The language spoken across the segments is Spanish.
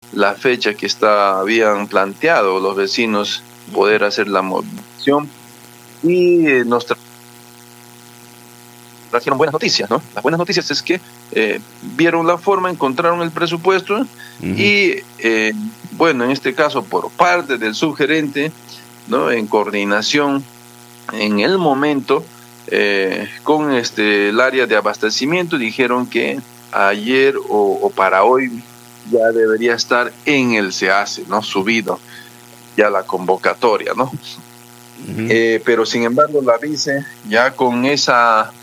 la fecha que habían planteado los vecinos poder hacer la movilización, y nos trajeron buenas noticias, ¿no? Las buenas noticias es que vieron la forma, encontraron el presupuesto, y bueno, en este caso por parte del subgerente, ¿no? En coordinación en el momento con el área de abastecimiento, dijeron que ayer o para hoy ya debería estar en el SEACE, ¿no? Subido ya la convocatoria, ¿no? Pero sin embargo la vice, ya con ese,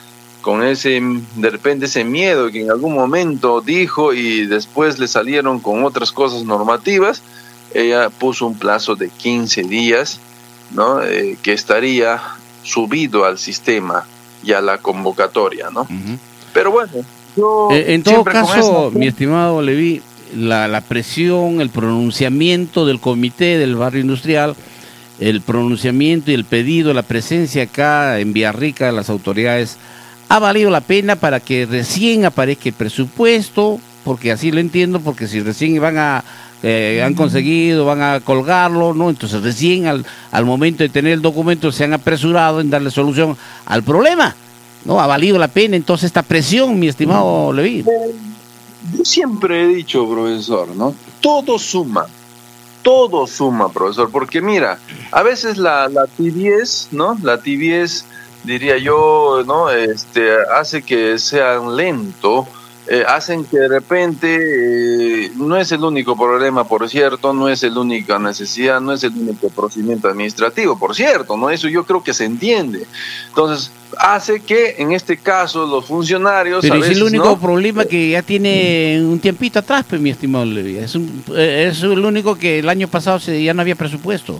de repente ese miedo que en algún momento dijo y después le salieron con otras cosas normativas, ella puso un plazo de 15 días, ¿no? Que estaría subido al sistema ya la convocatoria, ¿no? Pero bueno, yo en todo caso, mi estimado Leví, la presión, el pronunciamiento del comité del barrio industrial, el pronunciamiento y el pedido, la presencia acá en Villarrica de las autoridades, ha valido la pena para que recién aparezca el presupuesto, porque así lo entiendo, porque si recién han conseguido, van a colgarlo, ¿no? Entonces recién al momento de tener el documento se han apresurado en darle solución al problema, ¿no? Ha valido la pena entonces esta presión, mi estimado Leví. Yo siempre he dicho, profesor, ¿no? Todo suma, profesor, porque mira, a veces la tibiez, ¿no? La tibiez, diría yo, ¿no? Hace que sean lento, hacen que de repente, no es el único problema, por cierto, no es la única necesidad, no es el único procedimiento administrativo, por cierto, ¿no? Eso yo creo que se entiende. Entonces, hace que en este caso los funcionarios... Pero a veces, es el único ¿no? problema que ya tiene un tiempito atrás, pues, mi estimado Levi. Es el único que el año pasado ya no había presupuesto.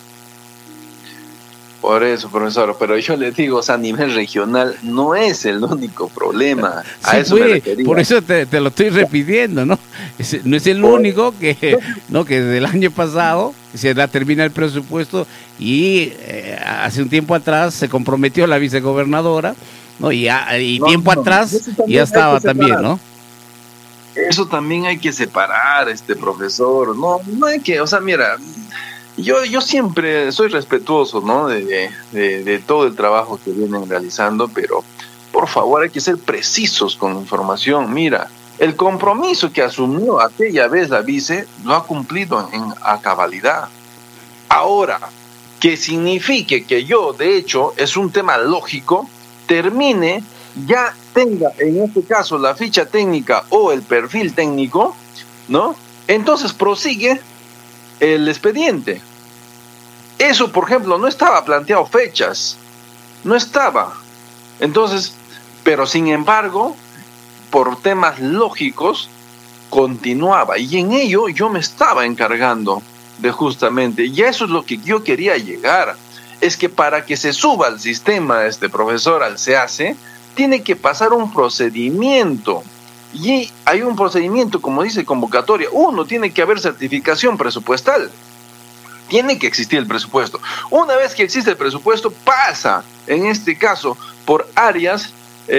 Por eso, profesor, pero yo le digo, o sea, a nivel regional no es el único problema. A sí, eso me refería. por eso te lo estoy repitiendo, ¿no? No es el único que desde el año pasado se termina el presupuesto y hace un tiempo atrás se comprometió la vicegobernadora, ¿no? Y tiempo atrás ya estaba también, ¿no? Eso también hay que separar, profesor. No hay que, o sea, mira... Yo siempre soy respetuoso, ¿no? de todo el trabajo que vienen realizando, pero por favor hay que ser precisos con la información. Mira, el compromiso que asumió aquella vez la vice lo ha cumplido a cabalidad. Ahora, que signifique que yo, de hecho, es un tema lógico, termine, ya tenga en este caso la ficha técnica o el perfil técnico, ¿no? Entonces prosigue el expediente. Eso, por ejemplo, no estaba planteado fechas, no estaba. Entonces, pero sin embargo, por temas lógicos, continuaba. Y en ello yo me estaba encargando de justamente, y eso es lo que yo quería llegar, es que para que se suba al sistema, profesor, al SEACE, tiene que pasar un procedimiento. Y hay un procedimiento, como dice convocatoria. Uno, tiene que haber certificación presupuestal. Tiene que existir el presupuesto. Una vez que existe el presupuesto, pasa, en este caso, por áreas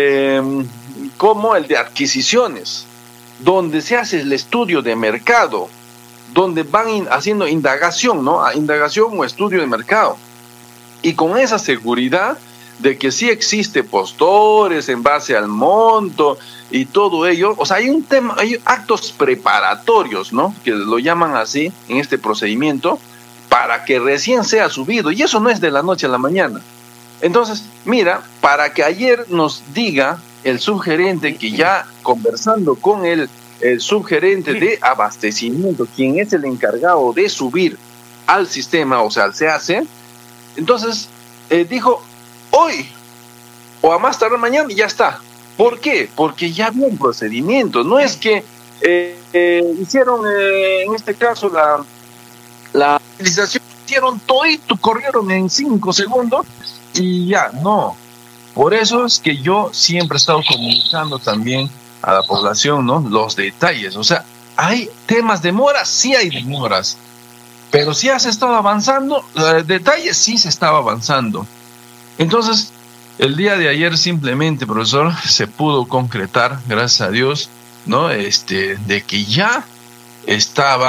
como el de adquisiciones, donde se hace el estudio de mercado, donde van haciendo indagación, ¿no? Indagación o estudio de mercado. Y con esa seguridad de que sí existe postores en base al monto y todo ello, o sea, hay actos preparatorios, ¿no? Que lo llaman así en este procedimiento, para que recién sea subido, y eso no es de la noche a la mañana. Entonces, mira, para que ayer nos diga el subgerente, que ya conversando con el subgerente de abastecimiento, quien es el encargado de subir al sistema, o sea, al SEACE, entonces dijo, hoy o a más tardar mañana ya está. ¿Por qué? Porque ya había un procedimiento, no es que hicieron en este caso la licitación, hicieron todito, corrieron en 5 segundos y ya, no. Por eso es que yo siempre he estado comunicando también a la población, ¿no? Los detalles, o sea, ¿hay temas de demoras? Sí hay demoras, pero si has estado avanzando, detalles sí se estaba avanzando. Entonces, el día de ayer simplemente, profesor, se pudo concretar, gracias a Dios, ¿no? De que ya estaba